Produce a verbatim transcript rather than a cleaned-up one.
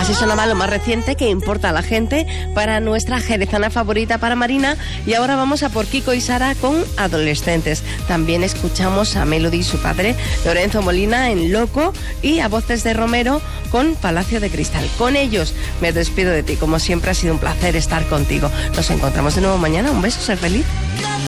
Así sonaba lo más reciente que importa a la gente para nuestra jerezana favorita, para Marina. Y ahora vamos a por Kiko y Sara con Adolescentes. También escuchamos a Melody y su padre, Lorenzo Molina, en Loco, y a Voces de Romero con Palacio de Cristal. Con ellos me despido de ti. Como siempre, ha sido un placer estar contigo. Nos encontramos de nuevo mañana. Un beso, ser feliz.